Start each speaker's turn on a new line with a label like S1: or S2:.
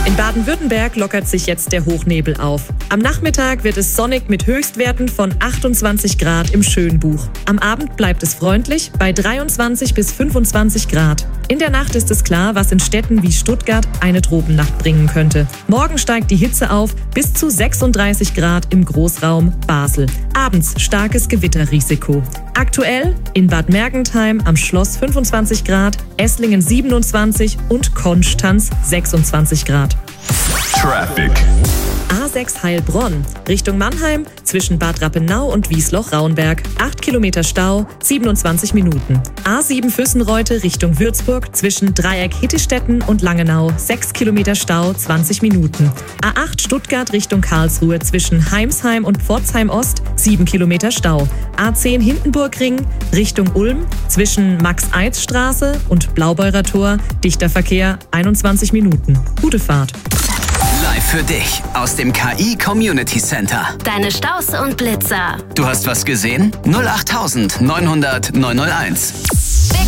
S1: In Baden-Württemberg lockert sich jetzt der Hochnebel auf. Am Nachmittag wird es sonnig mit Höchstwerten von 28 Grad im Schönbuch. Am Abend bleibt es freundlich bei 23 bis 25 Grad. In der Nacht ist es klar, was in Städten wie Stuttgart eine Tropennacht bringen könnte. Morgen steigt die Hitze auf bis zu 36 Grad im Großraum Basel. Abends starkes Gewitterrisiko. Aktuell in Bad Mergentheim am Schloss 25 Grad, Esslingen 27 und Konstanz 26 Grad.
S2: Traffic.
S1: A6 Heilbronn, Richtung Mannheim, zwischen Bad Rappenau und Wiesloch-Raunberg. 8 Kilometer Stau, 27 Minuten. A7 Füssenreute Richtung Würzburg, zwischen Dreieck Hittestetten und Langenau. 6 Kilometer Stau, 20 Minuten. A8 Stuttgart Richtung Karlsruhe, zwischen Heimsheim und Pforzheim Ost. 7 Kilometer Stau. A10 Hindenburgring Richtung Ulm, zwischen Max-Eitz-Straße und Blaubeurer Tor. Dichter Verkehr, 21 Minuten. Gute Fahrt.
S3: Live für dich aus dem KI Community Center.
S4: Deine Staus und Blitzer.
S3: Du hast was gesehen? 08900 901.